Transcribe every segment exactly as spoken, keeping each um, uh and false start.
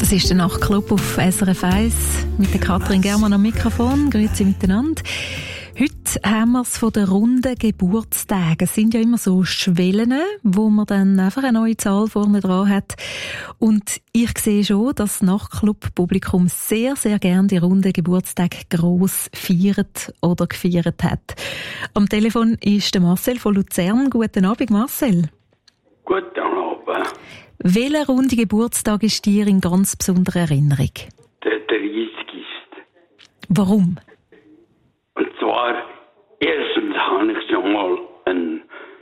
Das ist der Nachtclub auf S R F eins mit der Katrin Germann am Mikrofon. Grüezi miteinander. Heute haben wir es von den runden Geburtstagen. Es sind ja immer so Schwellen, wo man dann einfach eine neue Zahl vorne dran hat. Und ich sehe schon, dass das Nachtclub-Publikum sehr, sehr gerne die runden Geburtstage gross feiert oder gefeiert hat. Am Telefon ist der Marcel von Luzern. Guten Abend, Marcel. Guten Abend. Welcher runde Geburtstag ist dir in ganz besonderer Erinnerung? Der dreißigste. Warum? Und zwar, erstens habe ich schon mal eine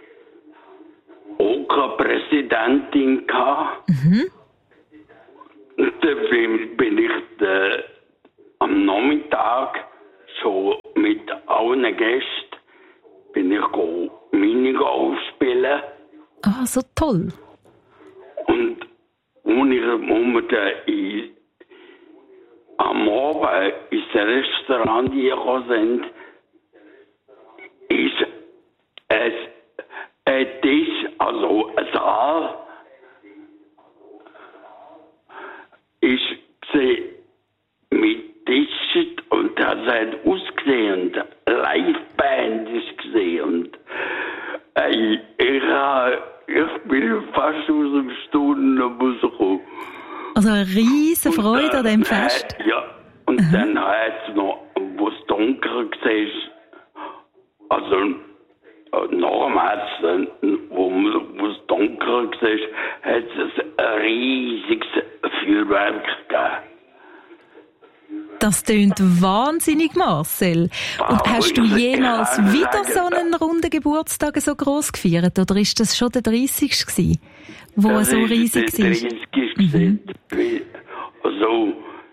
O K-Präsidentin gehabt. Mhm. Und dann bin ich de, am Nachmittag schon mit allen Gästen bin ich go Minigolf spielen. Ah, so toll. Und als wir in, am Abend ins Restaurant gekommen sind, ist es ein Tisch, also ein Saal, ist gesehen mit Tischen und das hat ausgesehen und Liveband ist gesehen und äh, ich habe Ich bin fast aus dem Stunden rausgekommen. Also eine riesen Freude dann, an diesem Fest? Äh, ja, und mhm. dann hat es noch, wo es dunkel war, also nach dem Herzen, wo, wo es dunkel war, hat es ein riesiges Feuerwerk gegeben. Das tönt wahnsinnig, Marcel. Und oh, hast du jemals wieder sagen, so einen runden Geburtstag so gross gefeiert? Oder ist das schon der dreißigste gewesen, wo er so riesig war? Der dreißigste Mhm. Also,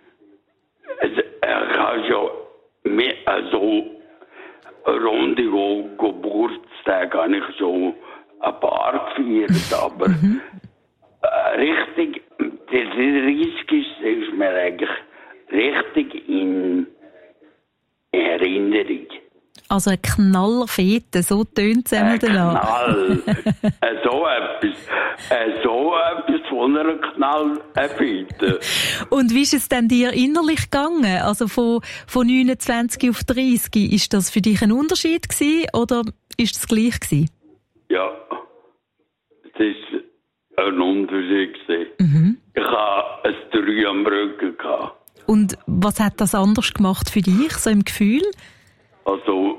er kann ja mehr, also, runde Geburtstag habe ich schon ein paar gefeiert, aber mhm. richtig, der dreißigste ist mir eigentlich richtig in Erinnerung. Also eine Knallerfete, so tönt es einmal danach. Knall. so etwas. So etwas von einer Knallerfete. Und wie ist es denn dir innerlich gegangen? Also von, von neunundzwanzig auf dreißig, ist das für dich ein Unterschied gewesen, oder ist es gleich gewesen? Ja, es war ein Unterschied gewesen. Mhm. Ich hatte ein Drei am Rücken gehabt. Und was hat das anders gemacht für dich, so im Gefühl? Also,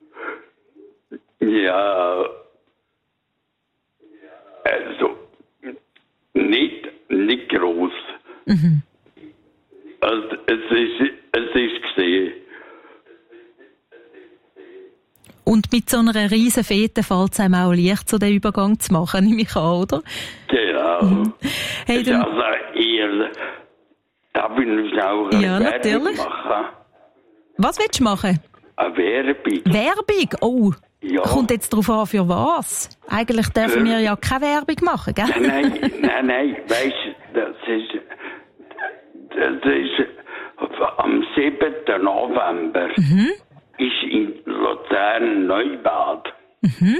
ja, also, nicht, nicht gross. Mhm. Also, es ist, es ist gesehen. Und mit so einer riesen Fete fällt es einem auch leicht, so den Übergang zu machen, nehme ich an, oder? Genau. Mhm. Hey, dann, also eher, darf ich noch auch eine ja, Werbung natürlich. machen? Was willst du machen? Eine Werbung. Werbung? Oh, ja. Kommt jetzt darauf an, für was? Eigentlich dürfen wir ja keine Werbung machen, gell? Nein, nein, nein, nein. Weißt du, das ist, das ist am siebten November mhm. ist in Luzern Neubad. Mhm.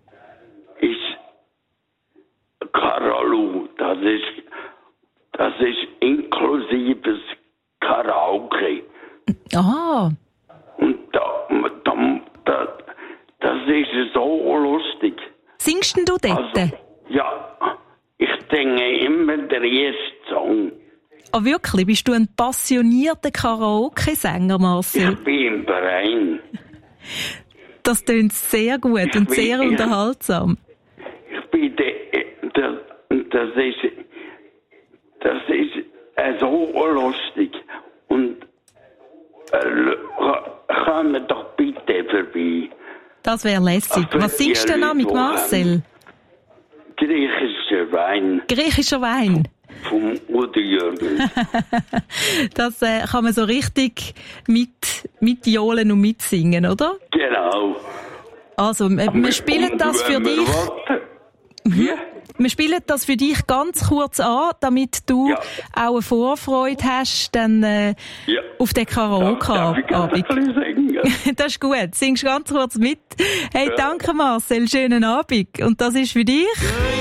Ist Karalu. Das ist, das ist inklusives Karaoke. Ah. Und da, da, da, das ist so lustig. Singst denn du dort? Also, ja, ich singe immer den ersten Song. Ah, wirklich? Bist du ein passionierter Karaoke-Sänger, Marcel? Ich bin im Verein. Das tönt sehr gut ich und bin, sehr unterhaltsam. Ich, ich bin de, das, das ist das ist äh, so lustig. Und äh, kommen doch bitte vorbei. Das wäre lässig. Also, was singst du denn mit Marcel? Griechischer Wein. Griechischer Wein? Vom Udo Jürgens. Das äh, kann man so richtig mit, mitjohlen und mitsingen, oder? Genau. Also, wir, wir spielen das für dich. Mhm. Ja. Wir spielen das für dich ganz kurz an, damit du ja. auch eine Vorfreude hast dann, äh, ja. auf den Karaoke-Abend. Das ist gut. Singst ganz kurz mit. Hey, ja. danke Marcel, schönen Abend. Und das ist für dich...